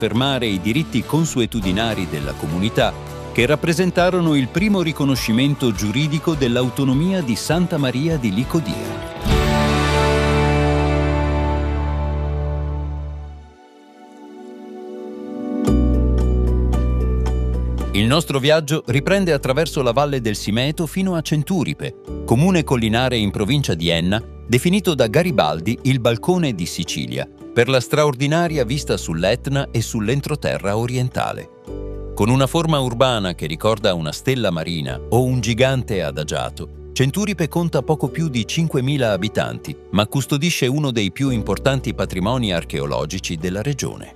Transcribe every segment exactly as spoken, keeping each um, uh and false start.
affermare i diritti consuetudinari della comunità che rappresentarono il primo riconoscimento giuridico dell'autonomia di Santa Maria di Licodia. Il nostro viaggio riprende attraverso la valle del Simeto fino a Centuripe, comune collinare in provincia di Enna, definito da Garibaldi il balcone di Sicilia, per la straordinaria vista sull'Etna e sull'entroterra orientale. Con una forma urbana che ricorda una stella marina o un gigante adagiato, Centuripe conta poco più di cinquemila abitanti, ma custodisce uno dei più importanti patrimoni archeologici della regione.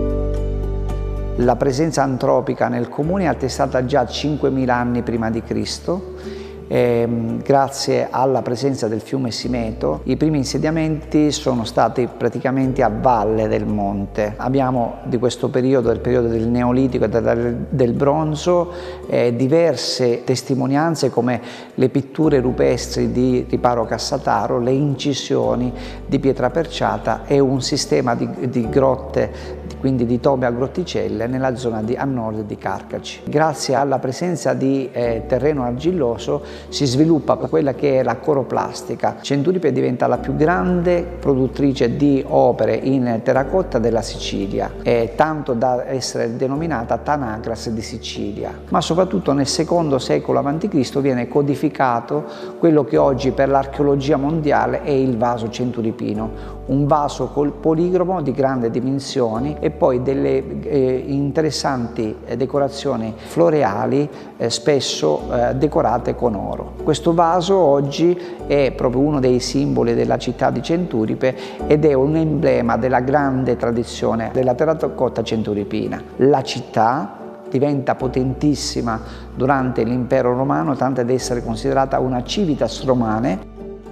La presenza antropica nel comune è attestata già cinquemila anni prima di Cristo. Eh, grazie alla presenza del fiume Simeto, i primi insediamenti sono stati praticamente a valle del monte. Abbiamo di questo periodo, del periodo del Neolitico e del, del Bronzo, eh, diverse testimonianze come le pitture rupestri di Riparo Cassataro, le incisioni di pietra perciata e un sistema di, di grotte, quindi di tome a grotticelle, nella zona di, a nord di Carcaci. Grazie alla presenza di eh, terreno argilloso si sviluppa quella che è la coroplastica. Centuripe diventa la più grande produttrice di opere in terracotta della Sicilia, eh, tanto da essere denominata Tanagras di Sicilia. Ma soprattutto nel secondo secolo avanti Cristo viene codificato quello che oggi per l'archeologia mondiale è il vaso centuripino, un vaso col policromo di grandi dimensioni e poi delle eh, interessanti decorazioni floreali, eh, spesso eh, decorate con oro. Questo vaso oggi è proprio uno dei simboli della città di Centuripe ed è un emblema della grande tradizione della terracotta centuripina. La città diventa potentissima durante l'impero romano, tanto da essere considerata una civitas romane.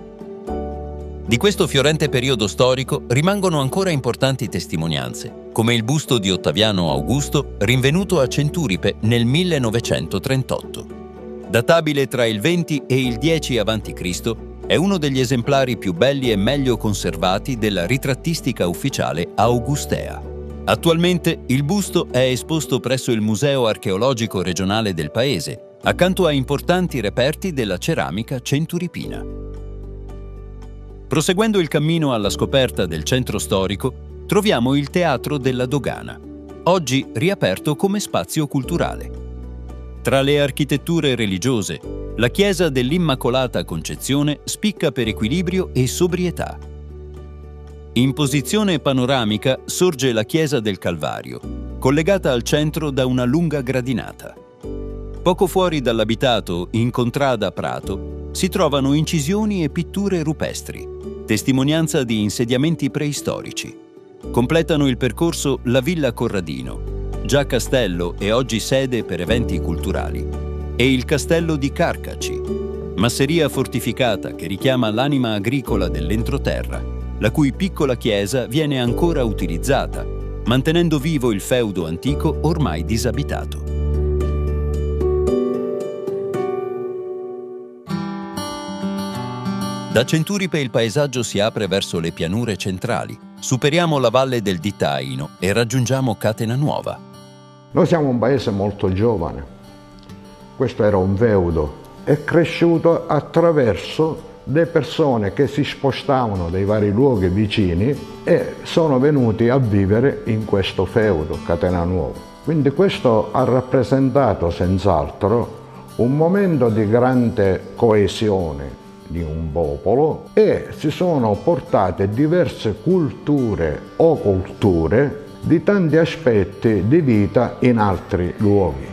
Di questo fiorente periodo storico rimangono ancora importanti testimonianze, come il busto di Ottaviano Augusto rinvenuto a Centuripe nel millenovecentotrentotto. Databile tra il venti e il dieci avanti Cristo, è uno degli esemplari più belli e meglio conservati della ritrattistica ufficiale augustea. Attualmente il busto è esposto presso il Museo Archeologico Regionale del Paese, accanto a importanti reperti della ceramica centuripina. Proseguendo il cammino alla scoperta del centro storico, troviamo il Teatro della Dogana, oggi riaperto come spazio culturale. Tra le architetture religiose, la chiesa dell'Immacolata Concezione spicca per equilibrio e sobrietà. In posizione panoramica sorge la chiesa del Calvario, collegata al centro da una lunga gradinata. Poco fuori dall'abitato, in contrada Prato, si trovano incisioni e pitture rupestri, testimonianza di insediamenti preistorici. Completano il percorso la Villa Corradino, già castello e oggi sede per eventi culturali, e il castello di Carcaci, masseria fortificata che richiama l'anima agricola dell'entroterra, la cui piccola chiesa viene ancora utilizzata, mantenendo vivo il feudo antico ormai disabitato. Da Centuripe il paesaggio si apre verso le pianure centrali. Superiamo la valle del Dittaino e raggiungiamo Catenanuova. Noi siamo un paese molto giovane. Questo era un feudo. È cresciuto attraverso le persone che si spostavano dai vari luoghi vicini e sono venuti a vivere in questo feudo, Catenanuova. Quindi questo ha rappresentato senz'altro un momento di grande coesione di un popolo e si sono portate diverse culture o culture di tanti aspetti di vita in altri luoghi.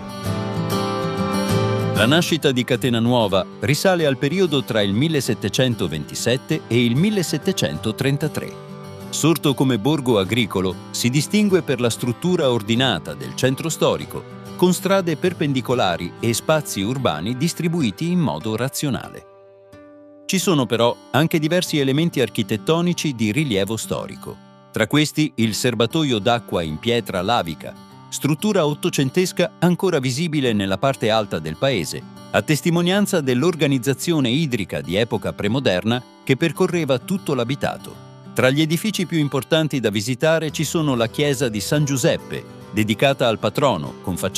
La nascita di Catenanuova risale al periodo tra il millesettecentoventisette e il millesettecentotrentatré. Sorto come borgo agricolo, si distingue per la struttura ordinata del centro storico, con strade perpendicolari e spazi urbani distribuiti in modo razionale. Ci sono però anche diversi elementi architettonici di rilievo storico. Tra questi il serbatoio d'acqua in pietra lavica, struttura ottocentesca ancora visibile nella parte alta del paese, a testimonianza dell'organizzazione idrica di epoca premoderna che percorreva tutto l'abitato. Tra gli edifici più importanti da visitare ci sono la chiesa di San Giuseppe, dedicata al patrono, con facciata